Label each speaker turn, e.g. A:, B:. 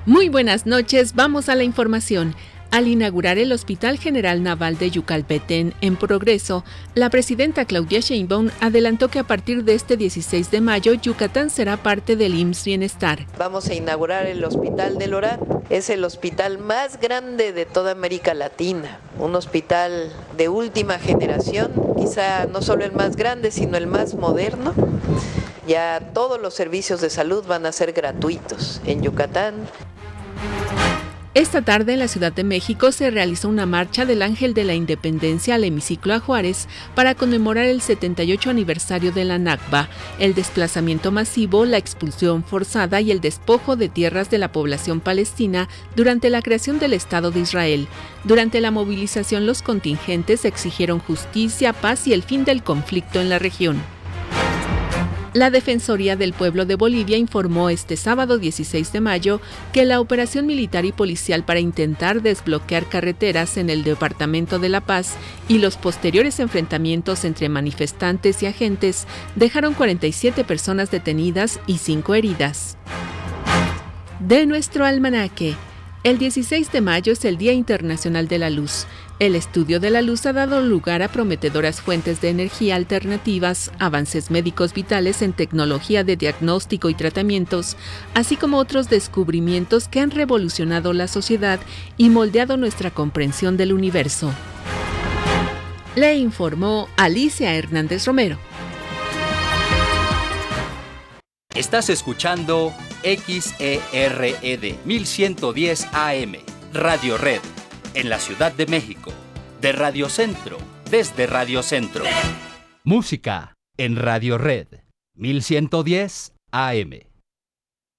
A: Muy buenas noches, vamos a la información. Al inaugurar el Hospital General Naval de Yucalpetén en Progreso, la presidenta Claudia Sheinbaum adelantó que a partir de este 16 de mayo, Yucatán será parte del IMSS Bienestar.
B: Vamos a inaugurar el Hospital del Orán. Es el hospital más grande de toda América Latina, un hospital de última generación, quizá no solo el más grande, sino el más moderno. Ya todos los servicios de salud van a ser gratuitos en Yucatán.
A: Esta tarde en la Ciudad de México se realizó una marcha del Ángel de la Independencia al hemiciclo a Juárez para conmemorar el 78 aniversario de la Nakba, el desplazamiento masivo, la expulsión forzada y el despojo de tierras de la población palestina durante la creación del Estado de Israel. Durante la movilización, los contingentes exigieron justicia, paz y el fin del conflicto en la región. La Defensoría del Pueblo de Bolivia informó este sábado 16 de mayo que la operación militar y policial para intentar desbloquear carreteras en el Departamento de La Paz y los posteriores enfrentamientos entre manifestantes y agentes dejaron 47 personas detenidas y 5 heridas. De nuestro almanaque. El 16 de mayo es el Día Internacional de la Luz. El estudio de la luz ha dado lugar a prometedoras fuentes de energía alternativas, avances médicos vitales en tecnología de diagnóstico y tratamientos, así como otros descubrimientos que han revolucionado la sociedad y moldeado nuestra comprensión del universo. Le informó Alicia Hernández Romero.
C: Estás escuchando XERED 1110 AM, Radio Red, en la Ciudad de México, de Radio Centro, desde Radio Centro. Música en Radio Red, 1110 AM.